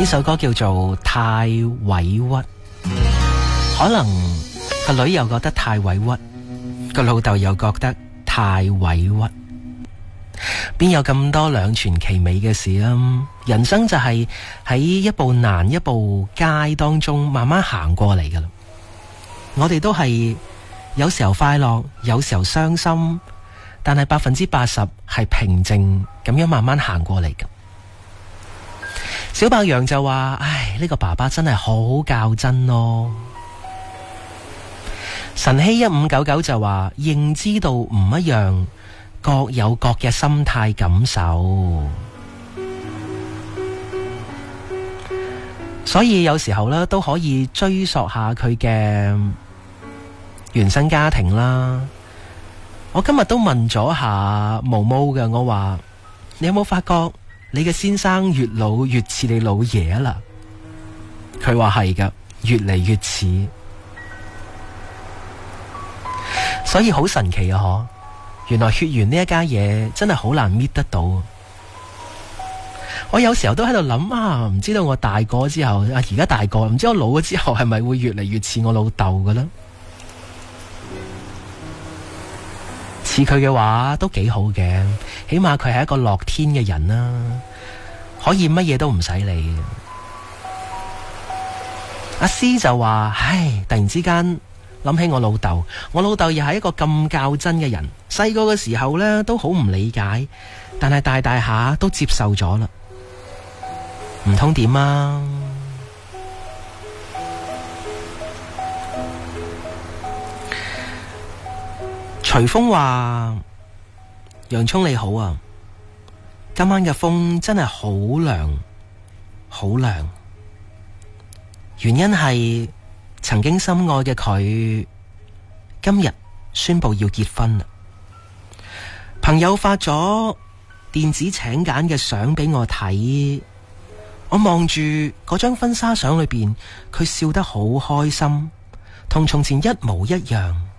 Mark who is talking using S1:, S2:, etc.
S1: 呢首歌叫做太委屈，可能個女又覺得太委屈，個老豆又覺得太委屈，邊有咁多兩全其美嘅事啊？人生就係喺一步難一步階當中慢慢行過嚟噶啦。我哋都係有時候快樂，有時候傷心，但係80%係平靜咁樣慢慢行過嚟嘅。小白羊就話：唉，呢個爸爸真係好較真咯。晨曦1599就話：認知道唔一樣，各有各嘅心態感受。所以有時候咧都可以追溯下佢嘅原生家庭啦。我今日都問咗下毛毛嘅，我話：你有冇發覺你嘅先生越老越似你老爺啊啦？佢話係噶，越嚟越似，所以好神奇啊！嗬，原來血緣呢一家嘢真係好難搣得到。我有時候都喺度諗啊，唔知道我大個之後啊，而家大個，唔知我老咗之後係咪會越嚟越似我老豆㗎咧？似佢嘅話都幾好嘅，起碼佢係一個樂天嘅人啦，可以乜嘢都唔使理。阿詩就話：唉，突然之間諗起我老豆，我老豆又係一個咁較真嘅人，細個嘅時候呢都好唔理解，但係大大下都接受咗啦。唔通點啊？隨風話：洋蔥你好啊，今晚嘅風真係好涼，好涼。原因係曾經深愛嘅佢今日宣布要結婚啦。朋友發咗電子請柬嘅相俾我睇，我望住嗰張婚紗相裏邊，佢笑得好開心，同從前一模一樣。